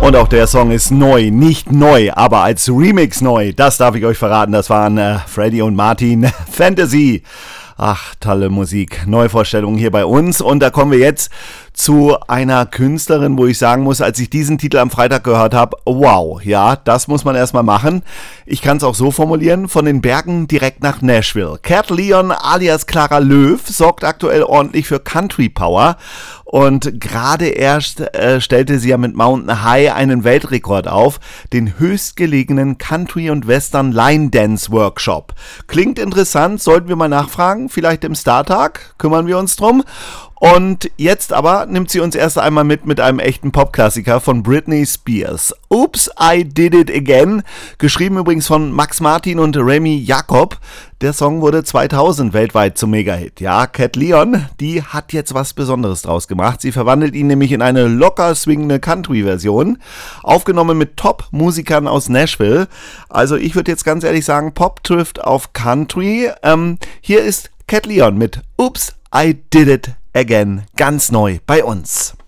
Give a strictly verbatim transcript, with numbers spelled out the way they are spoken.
Und auch der Song ist neu, nicht neu, aber als Remix neu. Das darf ich euch verraten. Das waren äh, Freddy und Martin, Fantasy. Ach, tolle Musik. Neuvorstellungen hier bei uns. Und da kommen wir jetzt zu einer Künstlerin, wo ich sagen muss, als ich diesen Titel am Freitag gehört habe, wow, ja, das muss man erstmal machen. Ich kann es auch so formulieren, von den Bergen direkt nach Nashville. Cat Leon alias Clara Löw sorgt aktuell ordentlich für Country Power. Und gerade erst äh, stellte sie ja mit Mountain High einen Weltrekord auf, den höchstgelegenen Country- und Western Line Dance Workshop. Klingt interessant, sollten wir mal nachfragen, vielleicht im Startag, kümmern wir uns drum. Und jetzt aber nimmt sie uns erst einmal mit mit einem echten Popklassiker von Britney Spears. Oops, I Did It Again, geschrieben übrigens von Max Martin und Remy Jacob. Der Song wurde zweitausend weltweit zum Mega-Hit. Ja, Cat Leon, die hat jetzt was Besonderes draus gemacht. Sie verwandelt ihn nämlich in eine locker swingende Country-Version, aufgenommen mit Top-Musikern aus Nashville. Also ich würde jetzt ganz ehrlich sagen, Pop trifft auf Country. Ähm, hier ist Cat Leon mit Oops, I Did It Again, ganz neu bei uns.